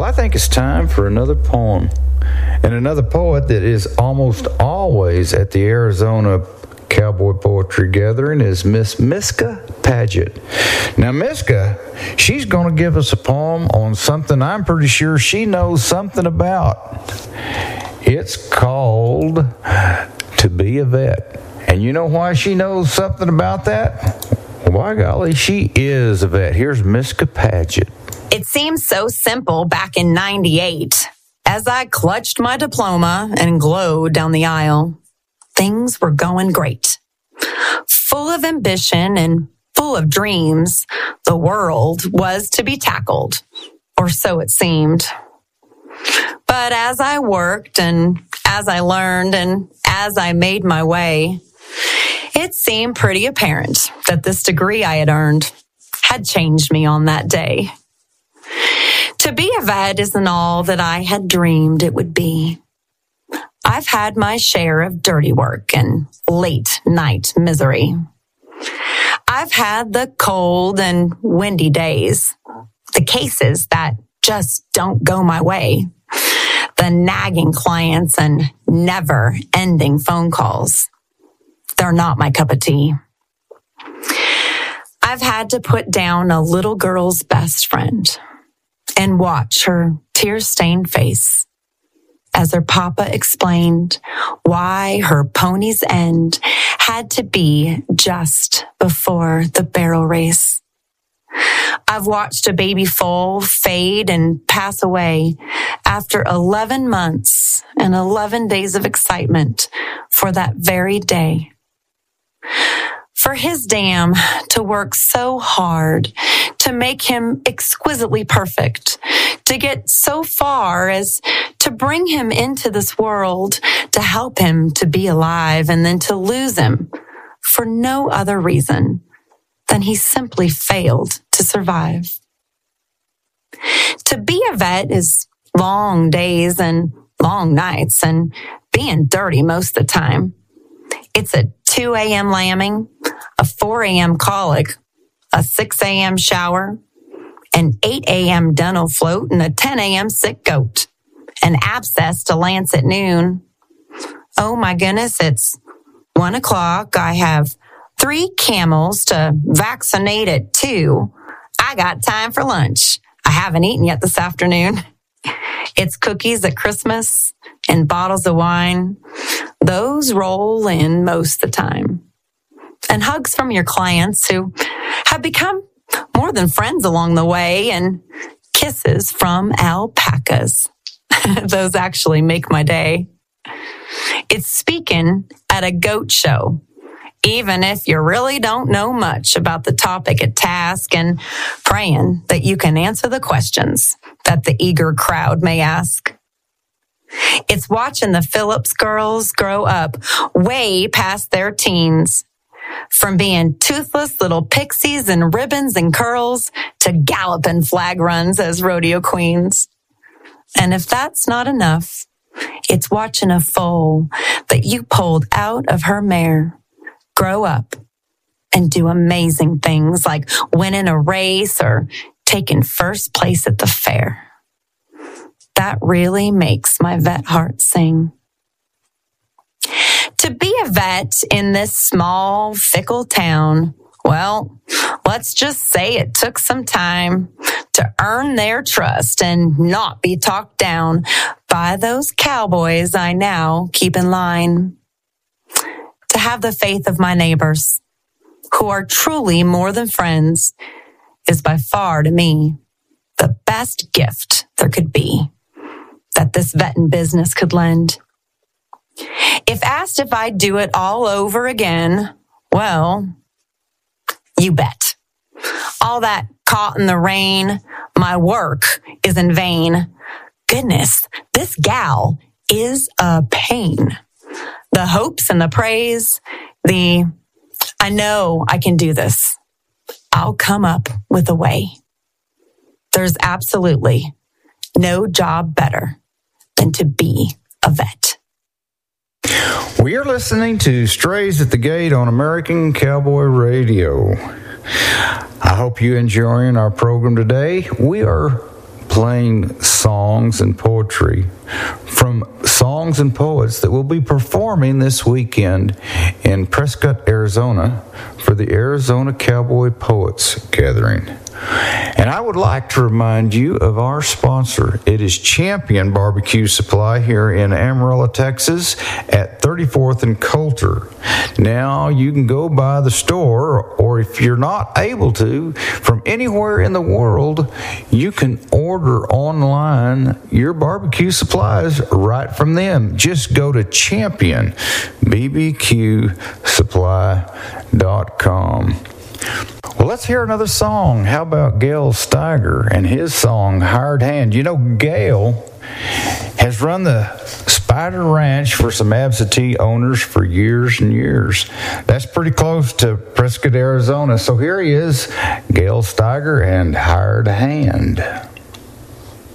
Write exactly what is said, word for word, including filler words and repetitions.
I think it's time for another poem. And another poet that is almost always at the Arizona Cowboy Poetry Gathering is Miss Miska Paget. Now, Miska, she's going to give us a poem on something I'm pretty sure she knows something about. It's called To Be a Vet. And you know why she knows something about that? Well, by golly, she is a vet. Here's Miska Paget. It seemed so simple back in ninety-eight. As I clutched my diploma and glowed down the aisle, things were going great. Full of ambition and full of dreams, the world was to be tackled, or so it seemed. But as I worked and as I learned and as I made my way, it seemed pretty apparent that this degree I had earned had changed me on that day. To be a vet isn't all that I had dreamed it would be. I've had my share of dirty work and late night misery. I've had the cold and windy days, the cases that just don't go my way, the nagging clients and never-ending phone calls. They're not my cup of tea. I've had to put down a little girl's best friend and watch her tear-stained face as her papa explained why her pony's end had to be just before the barrel race. I've watched a baby foal fade and pass away after eleven months and eleven days of excitement for that very day. For his dam to work so hard to make him exquisitely perfect, to get so far as to bring him into this world, to help him to be alive, and then to lose him for no other reason than he simply failed to survive. To be a vet is long days and long nights and being dirty most of the time. It's a two a.m. lambing, a four a.m. colic, a six a.m. shower, an eight a.m. dental float, and a ten a.m. sick goat, an abscess to lance at noon. Oh my goodness, it's one o'clock. I have three camels to vaccinate at two. I got time for lunch. I haven't eaten yet this afternoon. It's cookies at Christmas and bottles of wine. Those roll in most of the time. And hugs from your clients who have become more than friends along the way, and kisses from alpacas. Those actually make my day. It's speaking at a goat show, even if you really don't know much about the topic at task, and praying that you can answer the questions that the eager crowd may ask. It's watching the Phillips girls grow up way past their teens, from being toothless little pixies and ribbons and curls to galloping flag runs as rodeo queens. And if that's not enough, it's watching a foal that you pulled out of her mare grow up and do amazing things like winning a race or taking first place at the fair. That really makes my vet heart sing. To be a vet in this small, fickle town, well, let's just say it took some time to earn their trust and not be talked down by those cowboys I now keep in line. To have the faith of my neighbors, who are truly more than friends, is by far to me the best gift there could be that this vetting business could lend. If asked if I'd do it all over again, well, you bet. All that caught in the rain, my work is in vain. Goodness, this gal is a pain. The hopes and the praise, the, I know I can do this. I'll come up with a way. There's absolutely no job better than to be a vet. We are listening to Strays at the Gate on American Cowboy Radio. I hope you're enjoying our program today. We are playing songs and poetry from songs and poets that will be performing this weekend in Prescott, Arizona for the Arizona Cowboy Poets Gathering. And I would like to remind you of our sponsor. It is Champion Barbecue Supply here in Amarillo, Texas at thirty-fourth and Coulter. Now you can go by the store, or if you're not able to, from anywhere in the world, you can order online your barbecue supplies right from them. Just go to champion b b q supply dot com. Well, let's hear another song. How about Gale Steiger and his song, Hired Hand? You know, Gale has run the Spider Ranch for some absentee owners for years and years. That's pretty close to Prescott, Arizona. So here he is, Gale Steiger and Hired Hand.